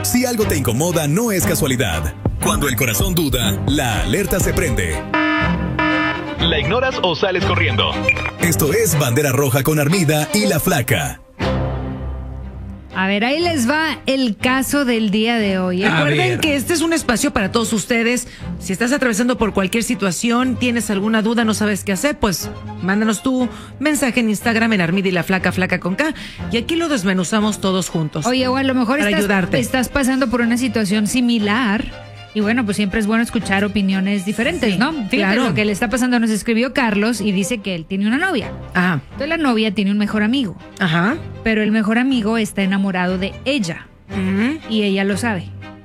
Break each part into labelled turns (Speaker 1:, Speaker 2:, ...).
Speaker 1: Si algo te incomoda, no es casualidad. Cuando el corazón duda, la alerta se prende. ¿La ignoras o sales corriendo? Esto es Bandera Roja con Armida y La Flaca.
Speaker 2: A ver, ahí les va el caso del día de hoy.
Speaker 3: Recuerden que este es un espacio para todos ustedes. Si estás atravesando por cualquier situación, tienes alguna duda, no sabes qué hacer, pues mándanos tu mensaje en Instagram en Armida y La Flaca, Flaca con K. Y aquí lo desmenuzamos todos juntos.
Speaker 2: Oye, o a lo mejor
Speaker 3: ayudarte.
Speaker 2: Estás pasando por una situación similar. Y bueno, pues siempre es bueno escuchar opiniones diferentes,
Speaker 3: Sí,
Speaker 2: ¿no? Fíjate
Speaker 3: claro.
Speaker 2: lo que le está pasando. Nos escribió Carlos y dice que él tiene una novia.
Speaker 3: Ajá.
Speaker 2: Entonces la novia tiene un mejor amigo.
Speaker 3: Ajá.
Speaker 2: Pero el mejor amigo está enamorado de ella. Y ella lo sabe.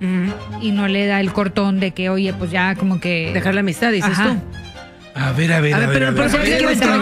Speaker 2: Y no le da el cortón de que, oye, pues ya como que...
Speaker 3: Dejar la amistad, dices
Speaker 2: Ajá.
Speaker 3: tú.
Speaker 4: A ver.
Speaker 3: pero ¿por qué quieres que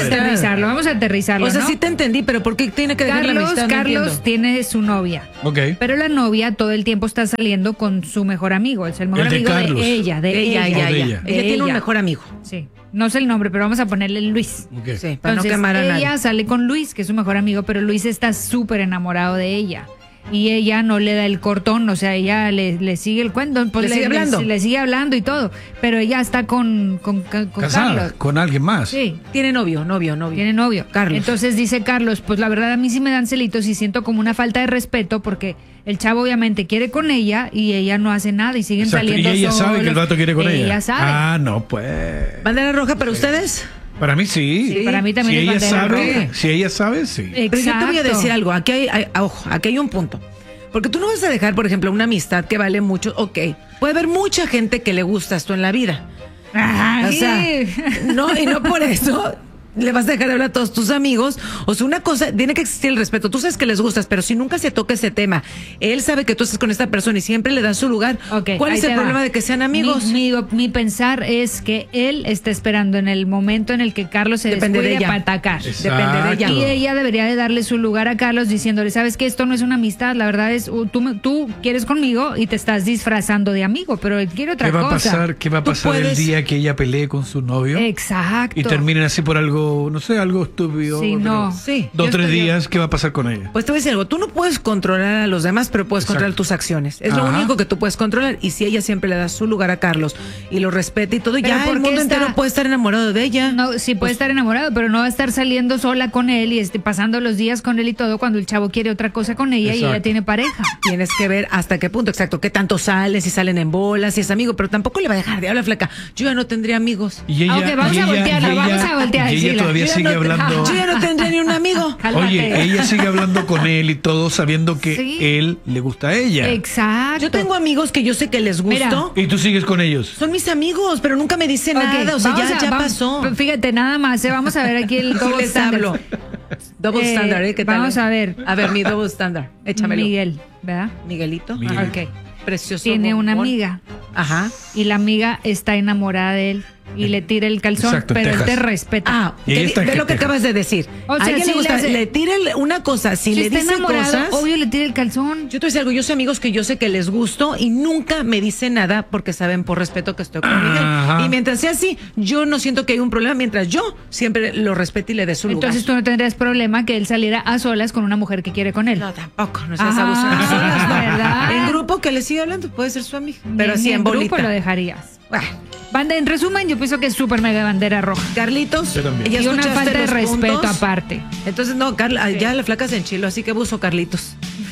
Speaker 2: Vamos a aterrizarlo,
Speaker 3: O sea,
Speaker 2: ¿no?
Speaker 3: sí te entendí, pero ¿por qué tiene que dejar la amistad? No
Speaker 2: Carlos
Speaker 3: entiendo.
Speaker 2: tiene su novia.
Speaker 4: Ok.
Speaker 2: Pero la novia todo el tiempo está saliendo con su mejor amigo. Es el mejor
Speaker 4: El de
Speaker 2: amigo
Speaker 4: Carlos.
Speaker 2: de ella.
Speaker 3: Ella.
Speaker 4: ella.
Speaker 3: Ella tiene un mejor amigo.
Speaker 2: Sí. No sé el nombre, pero vamos a ponerle Luis.
Speaker 4: Ok.
Speaker 3: Sí, para
Speaker 2: Entonces,
Speaker 3: no quemar a nadie.
Speaker 2: ella sale con Luis, que es su mejor amigo, pero Luis está súper enamorado de ella. Y ella no le da el cortón, o sea, ella le sigue el cuento. Pues
Speaker 3: ¿Le sigue hablando?
Speaker 2: Le sigue hablando y todo. Pero ella está con
Speaker 4: Casada,
Speaker 2: Carlos.
Speaker 4: con alguien más.
Speaker 2: Sí.
Speaker 3: Tiene novio.
Speaker 2: Tiene novio.
Speaker 3: Carlos.
Speaker 2: Entonces dice Carlos, pues la verdad a mí sí me dan celitos y siento como una falta de respeto porque el chavo obviamente quiere con ella y ella no hace nada y siguen
Speaker 4: Exacto.
Speaker 2: saliendo
Speaker 4: Y ella sabe
Speaker 2: solos.
Speaker 4: que el vato quiere con ella.
Speaker 2: Ella sabe.
Speaker 4: Ah, no, pues.
Speaker 3: ¿Bandera roja para ustedes?
Speaker 4: Para mí sí.
Speaker 2: Sí, para mí también
Speaker 4: Si
Speaker 2: es
Speaker 4: ella
Speaker 2: bandera
Speaker 4: sabe,
Speaker 2: roja.
Speaker 4: si ella sabe, sí.
Speaker 3: Pero yo te voy a
Speaker 2: Exacto.
Speaker 3: decir algo. Aquí hay un punto. Porque tú no vas a dejar, por ejemplo, una amistad que vale mucho. Ok, puede haber mucha gente que le gustas tú en la vida.
Speaker 2: Ay.
Speaker 3: O sea, no, y no por eso le vas a dejar de hablar a todos tus amigos. O sea, una cosa, tiene que existir el respeto. Tú sabes que les gustas, pero si nunca se toca ese tema, él sabe que tú estás con esta persona y siempre le das su lugar.
Speaker 2: Ok,
Speaker 3: ¿Cuál
Speaker 2: ahí
Speaker 3: es el
Speaker 2: te
Speaker 3: problema
Speaker 2: va.
Speaker 3: de que sean amigos?
Speaker 2: Mi pensar es que él está esperando en el momento en el que Carlos se
Speaker 3: Depende de
Speaker 2: descuide
Speaker 3: ella.
Speaker 2: para atacar.
Speaker 3: Depende de ella.
Speaker 2: Y ella debería de darle su lugar a Carlos diciéndole, sabes que esto no es una amistad, la verdad es, tú quieres conmigo y te estás disfrazando de amigo, pero él quiere otra
Speaker 4: ¿Qué va a
Speaker 2: cosa.
Speaker 4: pasar? ¿Qué va a
Speaker 3: Tú
Speaker 4: pasar
Speaker 3: puedes-
Speaker 4: el día que ella pelee con su novio?
Speaker 2: Exacto.
Speaker 4: Y terminen así por algo, no sé, algo estúpido.
Speaker 2: Sí,
Speaker 4: pero
Speaker 2: no.
Speaker 3: Sí.
Speaker 4: 2 o
Speaker 3: yo
Speaker 4: 3
Speaker 3: estoy-
Speaker 4: días, ¿qué va a pasar con ella?
Speaker 3: Pues te voy a decir algo, tú no puedes controlar a los demás, pero puedes controlar tus acciones. Es lo
Speaker 4: Ajá.
Speaker 3: único que tú puedes controlar. Y si ella siempre le da su lugar a Carlos y lo respeta y todo,
Speaker 2: Pero
Speaker 3: ya
Speaker 2: ¿por
Speaker 3: el
Speaker 2: qué
Speaker 3: mundo
Speaker 2: está-
Speaker 3: entero puede estar enamorado de ella.
Speaker 2: No, sí puede estar enamorado, pero no va a estar saliendo sola con él y pasando los días con él y todo cuando el chavo quiere otra cosa con ella y
Speaker 4: Exacto.
Speaker 2: ella tiene pareja.
Speaker 3: Tienes que ver hasta qué punto, exacto, qué tanto salen, si salen en bolas, si es amigo, pero tampoco le va a dejar de hablar, flaca. Yo ya no tendría amigos.
Speaker 4: Y ella,
Speaker 2: Ok, vamos
Speaker 4: y
Speaker 2: a
Speaker 4: ella-
Speaker 2: voltearla,
Speaker 4: y
Speaker 2: vamos
Speaker 4: ella-
Speaker 2: a voltear,
Speaker 4: y ella
Speaker 2: decirla.
Speaker 4: todavía
Speaker 3: Yo ya
Speaker 4: sigue
Speaker 3: no-
Speaker 4: hablando.
Speaker 3: Yo ya no tendría ni un amigo.
Speaker 2: Cálmate.
Speaker 4: Oye, ella sigue hablando con él y todo sabiendo que
Speaker 2: Sí.
Speaker 4: él le gusta a ella.
Speaker 2: Exacto.
Speaker 3: Yo tengo amigos que yo sé que les gusto.
Speaker 4: Y tú sigues con ellos.
Speaker 3: Son mis amigos, pero nunca me dicen
Speaker 2: Ok,
Speaker 3: nada. O sea,
Speaker 2: vamos
Speaker 3: ya
Speaker 2: vamos-
Speaker 3: pasó.
Speaker 2: Fíjate, nada más, vamos a ver aquí el
Speaker 3: Sí
Speaker 2: double
Speaker 3: les
Speaker 2: standard.
Speaker 3: hablo. Double standard, ¿eh? ¿Qué tal?
Speaker 2: Vamos a ver.
Speaker 3: A ver, mi double standard. Échamelo.
Speaker 2: Miguel, ¿verdad?
Speaker 3: Miguelito.
Speaker 4: Miguel.
Speaker 3: Ajá.
Speaker 2: Ok.
Speaker 3: Precioso.
Speaker 2: Tiene una
Speaker 3: bombón.
Speaker 2: amiga
Speaker 3: Ajá.
Speaker 2: y la amiga está enamorada de él y le tira el calzón,
Speaker 4: Exacto,
Speaker 2: pero él
Speaker 4: Texas.
Speaker 2: te respeta.
Speaker 3: Ah,
Speaker 4: Y ella está en
Speaker 3: ve lo que
Speaker 4: Texas.
Speaker 3: acabas de decir.
Speaker 2: O sea,
Speaker 3: a ella
Speaker 2: sí
Speaker 3: le gusta,
Speaker 2: le hace-
Speaker 3: le tira una cosa, si
Speaker 2: Si
Speaker 3: le
Speaker 2: está
Speaker 3: dice
Speaker 2: enamorado,
Speaker 3: cosas.
Speaker 2: obvio le tira el calzón.
Speaker 3: Yo te voy a decir algo, yo sé amigos que yo sé que les gusto y nunca me dicen nada porque saben por respeto que estoy con Miguel.
Speaker 4: Ajá.
Speaker 3: Y mientras sea así, yo no siento que hay un problema, mientras yo siempre lo respete y le dé su lugar.
Speaker 2: Entonces tú no tendrías problema que él saliera a solas con una mujer que quiere con él.
Speaker 3: No, tampoco, no seas
Speaker 2: Ah,
Speaker 3: abusando solas, ¿no?
Speaker 2: ¿verdad?
Speaker 3: En grupo que le sigue hablando, puede ser su amiga. Pero
Speaker 2: Ni
Speaker 3: sí, en
Speaker 2: grupo
Speaker 3: bolita.
Speaker 2: lo dejarías.
Speaker 3: Ah,
Speaker 2: Banda, en resumen, yo pienso que es súper mega bandera roja.
Speaker 3: Carlitos,
Speaker 4: Yo también.
Speaker 3: ya
Speaker 2: Y una
Speaker 3: escuchaste
Speaker 2: falta de
Speaker 3: los
Speaker 2: respeto
Speaker 3: puntos.
Speaker 2: aparte.
Speaker 3: Entonces, no, Carla, ya la flaca se enchiló, así que buzo, Carlitos.